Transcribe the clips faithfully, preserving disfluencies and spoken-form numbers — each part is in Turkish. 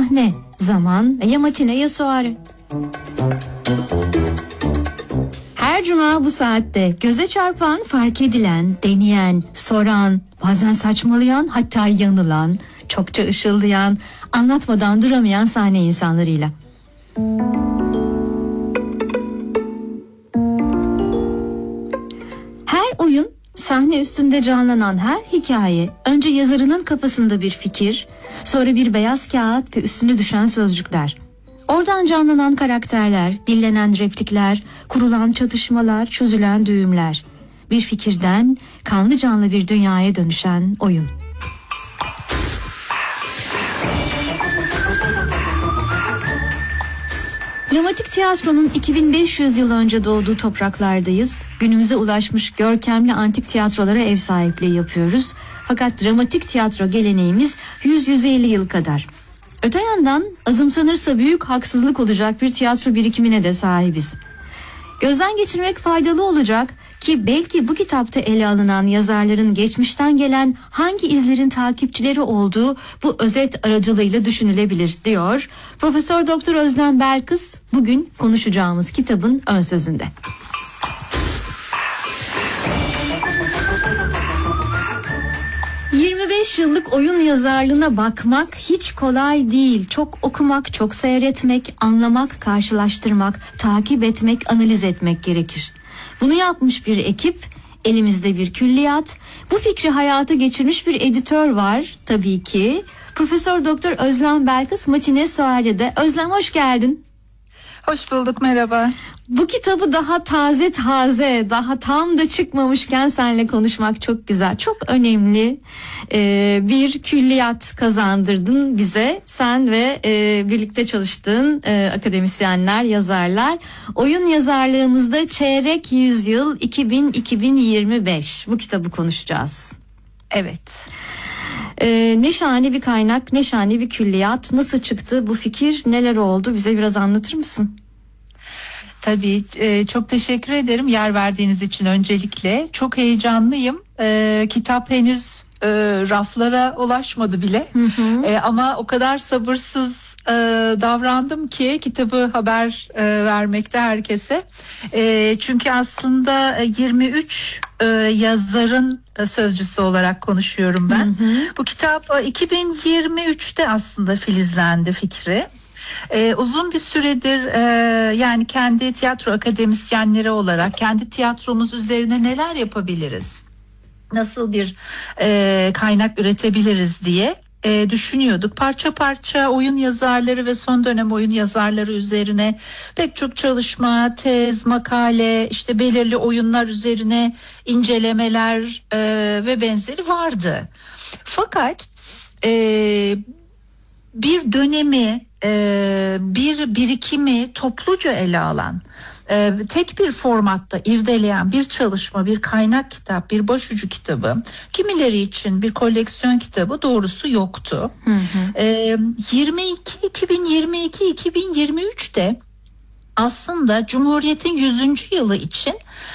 sahne, zaman ya matine ya soare. Her cuma bu saatte göze çarpan, fark edilen, deneyen, soran, bazen saçmalayan, hatta yanılan, çokça ışıldayan, anlatmadan duramayan sahne insanlarıyla. Her oyun, sahne üstünde canlanan her hikaye, önce yazarının kafasında bir fikir, sonra bir beyaz kağıt ve üstüne düşen sözcükler. Oradan canlanan karakterler, dillenen replikler, kurulan çatışmalar, çözülen düğümler. Bir fikirden kanlı canlı bir dünyaya dönüşen oyun. Dramatik tiyatronun iki bin beş yüz yıl önce doğduğu topraklardayız. Günümüze ulaşmış görkemli antik tiyatrolara ev sahipliği yapıyoruz. Fakat dramatik tiyatro geleneğimiz yüz yüz elli yıl kadar. Öte yandan azımsanırsa büyük haksızlık olacak bir tiyatro birikimine de sahibiz. Gözden geçirmek faydalı olacak ki belki bu kitapta ele alınan yazarların geçmişten gelen hangi izlerin takipçileri olduğu bu özet aracılığıyla düşünülebilir diyor Profesör Doktor Özlem Belkıs bugün konuşacağımız kitabın ön sözünde. yirmi beş yıllık oyun yazarlığına bakmak hiç kolay değil. Çok okumak, çok seyretmek, anlamak, karşılaştırmak, takip etmek, analiz etmek gerekir. Bunu yapmış bir ekip, elimizde bir külliyat, bu fikri hayata geçirmiş bir editör var tabii ki. Profesör Doktor Özlem Belkıs Matine Soare'de. Özlem, hoş geldin. Hoş bulduk, merhaba. Bu kitabı daha taze taze, daha tam da çıkmamışken seninle konuşmak çok güzel. Çok önemli ee, bir külliyat kazandırdın bize. Sen ve e, birlikte çalıştığın e, akademisyenler, yazarlar. Oyun yazarlığımızda çeyrek yüzyıl iki bin iki bin yirmi beş. Bu kitabı konuşacağız. Evet. Ee, ne şahane bir kaynak, ne şahane bir külliyat. Nasıl çıktı bu fikir, neler oldu, bize biraz anlatır mısın? Tabii, e, çok teşekkür ederim yer verdiğiniz için öncelikle. Çok heyecanlıyım. E, kitap henüz e, raflara ulaşmadı bile. Hı hı. E, ama o kadar sabırsız e, davrandım ki kitabı haber e, vermekte herkese. E, çünkü aslında yirmi üç e, yazarın sözcüsü olarak konuşuyorum ben. Hı hı. Bu kitap iki bin yirmi üçte aslında filizlendi fikri. Ee, uzun bir süredir e, yani kendi tiyatro akademisyenleri olarak kendi tiyatromuz üzerine neler yapabiliriz, nasıl bir e, kaynak üretebiliriz diye e, düşünüyorduk. Parça parça oyun yazarları ve son dönem oyun yazarları üzerine pek çok çalışma, tez, makale, işte belirli oyunlar üzerine incelemeler e, ve benzeri vardı. Fakat e, bir dönemi, bir birikimi topluca ele alan, tek bir formatta irdeleyen bir çalışma, bir kaynak kitap, bir başucu kitabı, kimileri için bir koleksiyon kitabı doğrusu yoktu. Hı hı. yirmi iki iki bin yirmi iki iki bin yirmi üçte aslında Cumhuriyet'in yüzüncü yılı için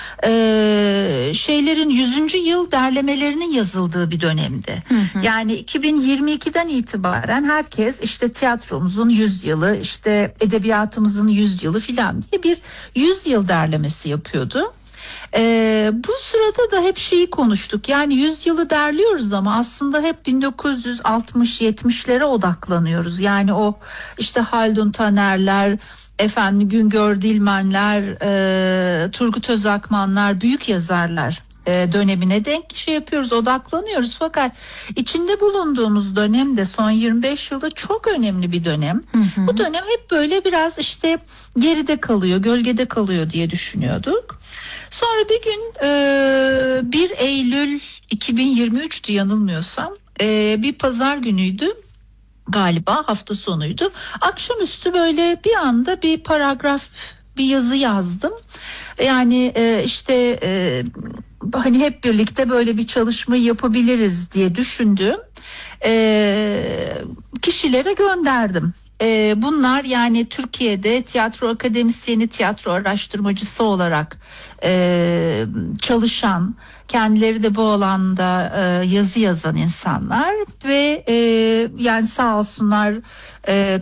Ee, şeylerin yüzüncü yıl derlemelerinin yazıldığı bir dönemdi. Hı hı. Yani iki bin yirmi ikiden itibaren herkes işte tiyatromuzun yüz yılı, işte edebiyatımızın yüz yılı filan diye bir yüz yıl derlemesi yapıyordu. Ee, bu sırada da hep şeyi konuştuk. Yani yüz yılı derliyoruz ama aslında hep bin dokuz yüz altmış yetmişlere odaklanıyoruz. Yani o işte Haldun Tanerler, efendim Güngör Dilmenler, e, Turgut Özakmanlar, büyük yazarlar e, dönemine denk şey yapıyoruz, odaklanıyoruz. Fakat içinde bulunduğumuz dönemde son yirmi beş yılda çok önemli bir dönem. Hı hı. Bu dönem hep böyle biraz işte geride kalıyor, gölgede kalıyor diye düşünüyorduk. Sonra bir gün e, bir Eylül iki bin yirmi üçtü yanılmıyorsam, e, bir pazar günüydü. Galiba hafta sonuydu. Akşamüstü böyle bir anda bir paragraf, bir yazı yazdım. Yani e, işte e, hani hep birlikte böyle bir çalışma yapabiliriz diye düşündüm. E, kişilere gönderdim. E, bunlar yani Türkiye'de tiyatro akademisyeni, tiyatro araştırmacısı olarak e, çalışan, kendileri de bu alanda e, yazı yazan insanlar ve e, yani sağ olsunlar e,